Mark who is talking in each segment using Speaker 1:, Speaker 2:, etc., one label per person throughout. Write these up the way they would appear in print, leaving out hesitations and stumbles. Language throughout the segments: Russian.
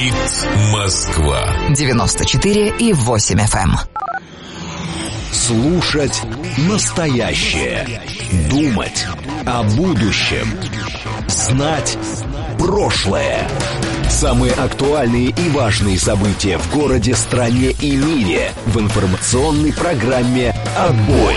Speaker 1: Говорит Москва.
Speaker 2: 94,8 FM.
Speaker 3: Слушать настоящее. Думать о будущем. Знать прошлое. Самые актуальные и важные события в городе, стране и мире в информационной программе «Отбой».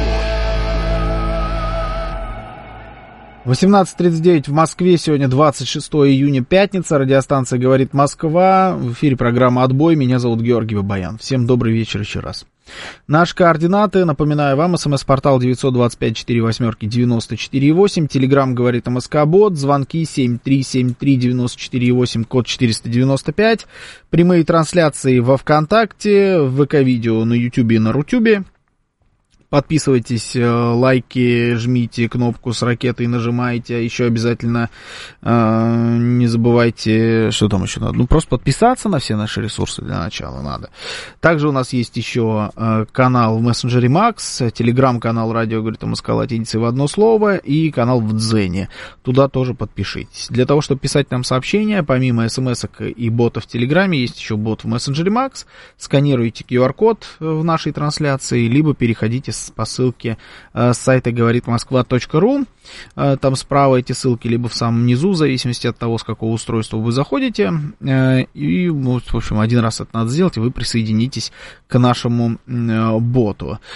Speaker 4: 18:39 в Москве, сегодня 26 июня, пятница, радиостанция «Говорит Москва», в эфире программа «Отбой», меня зовут Георгий Бабаян. Всем добрый вечер еще раз. Наши координаты, напоминаю вам, смс-портал 925-48-94-8, телеграмм «Говорит МСК-бот», звонки 7373-94-8, код 495, прямые трансляции во ВКонтакте, в ВК-видео на Ютубе и на Рутюбе. Подписывайтесь, лайки, жмите кнопку с ракетой, нажимайте. Еще обязательно не забывайте, что там еще надо. Ну, просто подписаться на все наши ресурсы для начала надо. Также у нас есть еще канал в мессенджере Макс, телеграм-канал «Радио говорит МСК» латиницей в одно слово и канал в Дзене. Туда тоже подпишитесь. Для того, чтобы писать нам сообщения, помимо смс-ок и ботов в телеграме, есть еще бот в мессенджере Макс. Сканируйте QR-код в нашей трансляции, либо переходите по ссылке с сайта говоритмосква.ру. Там справа эти ссылки, либо в самом низу, в зависимости от того, с какого устройства вы заходите. И, в общем, один раз это надо сделать, и вы присоединитесь к нашему боту.